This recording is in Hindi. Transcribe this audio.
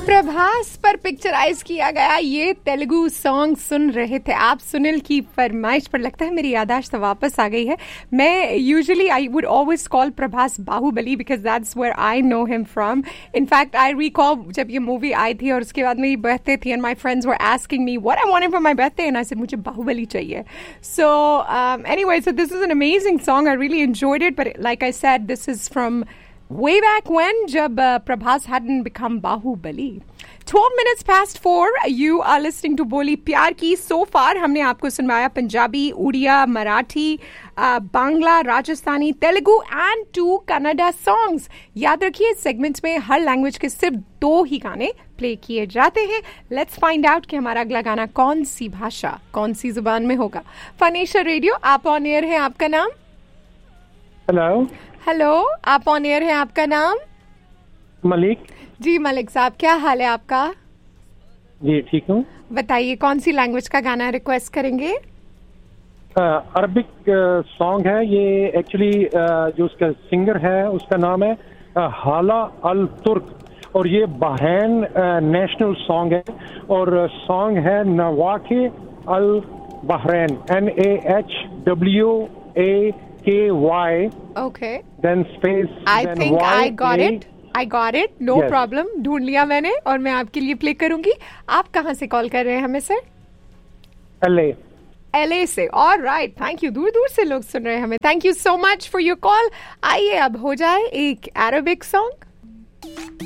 प्रभास पर पिक्चराइज किया गया ये तेलुगु सॉन्ग सुन रहे थे आप सुनील की फरमाइश पर। लगता है मेरी याददाश्त वापस आ गई है। मैं usually I would always call Prabhas Baahubali because that's where I know him from. In fact I recall जब ये मूवी आई थी और उसके बाद मेरी बर्थडे थी and my friends were asking me what I wanted for my birthday and I said मुझे बाहुबली चाहिए। So anyway, so this is an amazing song, I really enjoyed it, but like I said this is from way back when jab Prabhas hadn't become Bahubali. 12 minutes past 4, you are listening to Boli Pyar Ki. So far हमने आपको सुनवाया पंजाबी, उड़िया, मराठी, बांग्ला, राजस्थानी, तेलुगु एंड 2 कन्नड़ा सॉन्ग्स। याद रखिए इस सेगमेंट में हर लैंग्वेज के सिर्फ 2 ही गाने प्ले किए जाते हैं। लेट्स फाइंड आउट कि हमारा अगला गाना कौन सी भाषा, कौन सी जुबान में होगा। फनेशा रेडियो, आप ऑन एयर है, आपका नाम? हेलो हेलो, आप ऑन एयर हैं, आपका नाम? मलिक जी मलिक साहब, क्या हाल है आपका? जी ठीक हूँ। बताइए कौन सी लैंग्वेज का गाना रिक्वेस्ट करेंगे? अरबिक सॉन्ग है ये। एक्चुअली जो उसका सिंगर है उसका नाम है हाला अल तुर्क और ये बहरैन नेशनल सॉन्ग है और सॉन्ग है नवाके अल Bahrain, NAHWAKY. Okay. Then space. I then think I got YA. it. I got it. No Yes. problem. ढूंढ लिया मैंने और मैं आपके लिए प्ले करूंगी। आप कहाँ से कॉल कर रहे हैं हमें सर? LA. LA से। All right, thank you. दूर दूर से लोग सुन रहे हैं हमें। Thank you so much for your call. आइए अब हो जाए एक अरबिक सॉन्ग।